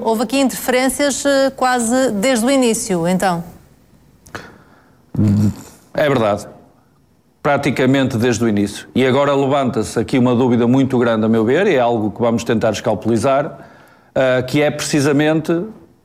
houve aqui interferências quase desde o início, então. É verdade. Praticamente desde o início. E agora levanta-se aqui uma dúvida muito grande, a meu ver, e é algo que vamos tentar escalpelizar, que é precisamente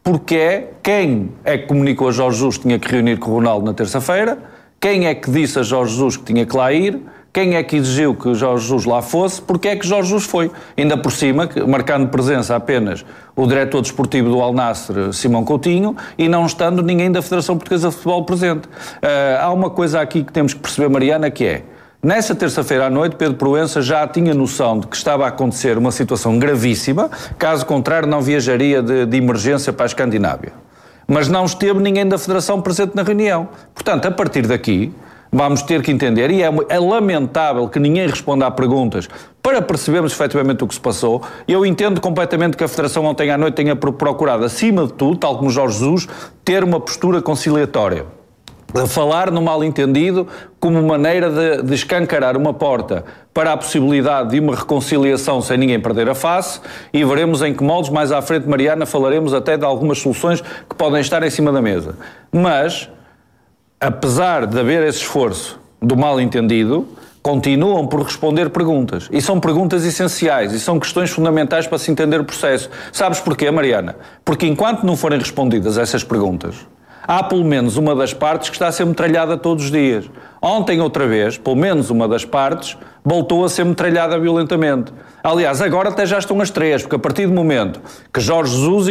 quem é que comunicou a Jorge Jesus que tinha que reunir com o Ronaldo na terça-feira, quem é que disse a Jorge Jesus que tinha que lá ir, quem é que exigiu que Jorge Jesus lá fosse, porque é que Jorge Jesus foi. Ainda por cima, marcando presença apenas o diretor desportivo do Al Nassr, Simão Coutinho, e não estando ninguém da Federação Portuguesa de Futebol presente. Há uma coisa aqui que temos que perceber, Mariana, que é, nessa terça-feira à noite, Pedro Proença já tinha noção de que estava a acontecer uma situação gravíssima, caso contrário não viajaria de emergência para a Escandinávia. Mas não esteve ninguém da Federação presente na reunião. Portanto, a partir daqui, vamos ter que entender, e é lamentável que ninguém responda a perguntas para percebermos efetivamente o que se passou. Eu entendo completamente que a Federação ontem à noite tenha procurado, acima de tudo, tal como Jorge Jesus, ter uma postura conciliatória. Falar no mal-entendido como maneira de escancarar uma porta para a possibilidade de uma reconciliação sem ninguém perder a face, e veremos em que moldes mais à frente, Mariana, falaremos até de algumas soluções que podem estar em cima da mesa. Mas, apesar de haver esse esforço do mal-entendido, continuam por responder perguntas. E são perguntas essenciais, e são questões fundamentais para se entender o processo. Sabes porquê, Mariana? Porque enquanto não forem respondidas essas perguntas, há pelo menos uma das partes que está a ser metralhada todos os dias. Ontem, outra vez, pelo menos uma das partes voltou a ser metralhada violentamente. Aliás, agora até já estão as três, porque a partir do momento que Jorge Jesus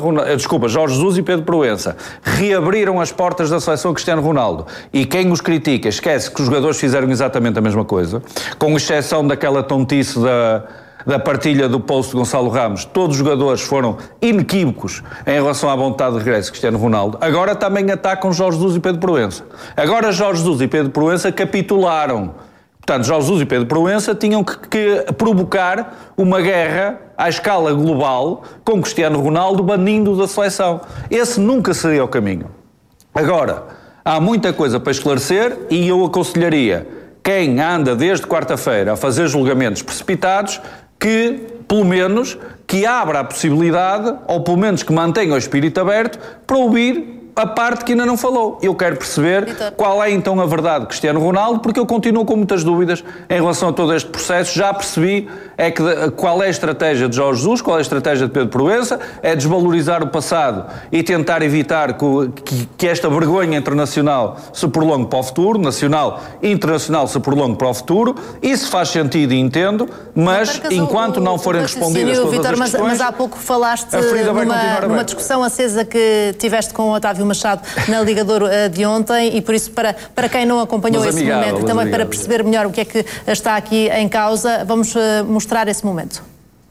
e Pedro Proença reabriram as portas da seleção Cristiano Ronaldo, e quem os critica esquece que os jogadores fizeram exatamente a mesma coisa, com exceção daquela tontice da partilha do post de Gonçalo Ramos, todos os jogadores foram inequívocos em relação à vontade de regresso de Cristiano Ronaldo. Agora também atacam Jorge Jesus e Pedro Proença. Agora Jorge Jesus e Pedro Proença capitularam. Portanto, Jorge Jesus e Pedro Proença tinham que provocar uma guerra à escala global com Cristiano Ronaldo banindo da seleção. Esse nunca seria o caminho. Agora, há muita coisa para esclarecer, e eu aconselharia quem anda desde quarta-feira a fazer julgamentos precipitados que, pelo menos, que abra a possibilidade, ou pelo menos que mantenha o espírito aberto, para ouvir a parte que ainda não falou. Eu quero perceber qual é então a verdade de Cristiano Ronaldo, porque eu continuo com muitas dúvidas em relação a todo este processo. Já percebi qual é a estratégia de Jorge Jesus, qual é a estratégia de Pedro Proença, é desvalorizar o passado e tentar evitar que esta vergonha internacional se prolongue para o futuro, nacional e internacional se prolongue para o futuro. Isso faz sentido e entendo, mas enquanto não forem respondidas todas as questões... Mas há pouco falaste numa discussão acesa que tiveste com o Otávio Machado na Liga de Ouro de ontem, e por isso, para quem não acompanhou esse momento, também para perceber melhor o que é que está aqui em causa, vamos mostrar esse momento.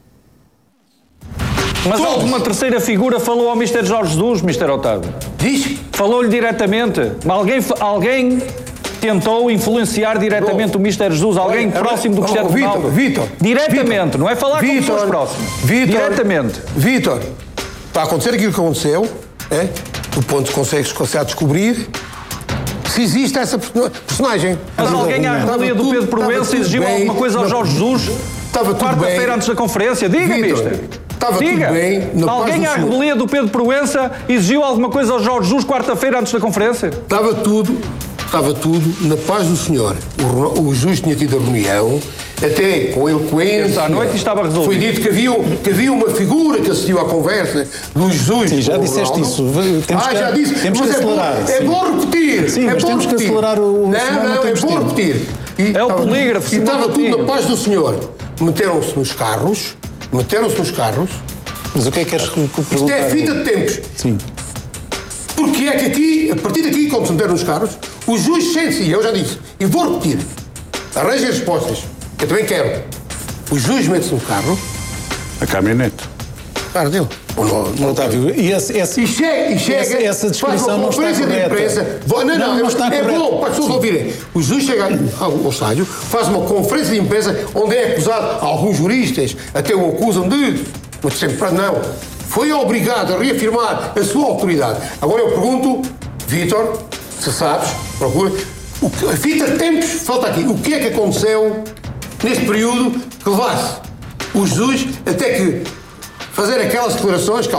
Mas alguma terceira figura falou ao Mr. Jorge Jesus, Mr. Otávio? Diz? Falou-lhe diretamente. Alguém tentou influenciar diretamente o Mr. Jesus, alguém próximo do Cristiano Ronaldo? Vítor. Diretamente, não é falar com pessoas próximas. Diretamente. Vítor, está a acontecer aquilo que aconteceu, é? Tu consegues descobrir se existe essa personagem. Mas alguém à revelia do Pedro Proença exigiu alguma coisa ao Jorge Jesus quarta-feira antes da conferência? Diga, mister. Estava tudo bem. Alguém à revelia do Pedro Proença exigiu alguma coisa ao Jorge Jesus quarta-feira antes da conferência? Estava tudo na paz do Senhor. O juiz tinha tido a reunião, até com eloquência. À noite estava resolvido. Foi dito que havia uma figura que assistiu à conversa do Jesus. Sim, já disseste isso. Já disse. Temos que acelerar. É bom repetir. Sim, mas temos que acelerar o... Não, é bom repetir. É o polígrafo. E estava tudo na paz do Senhor. Meteram-se nos carros. Mas o que é que queres perguntar? Isto é fita de tempos. Sim. Porque é que aqui, a partir daqui, quando se meteram nos carros, o juiz sente-se, eu já disse, e vou repetir, arranjem as respostas, eu também quero. O juiz mete-se no carro. A caminhonete. Claro dele. Não está a ver. E chega. Essa descrição não está correta. Não está correta. É bom para as pessoas ouvirem. O juiz chega ao estádio, faz uma conferência de imprensa onde é acusado, alguns juristas até o acusam de... Mas sempre não. Foi obrigado a reafirmar a sua autoridade. Agora eu pergunto, Vítor, se sabes, procura, a fita de tempos, falta aqui, o que é que aconteceu neste período que levasse o Jesus até que fazer aquelas declarações que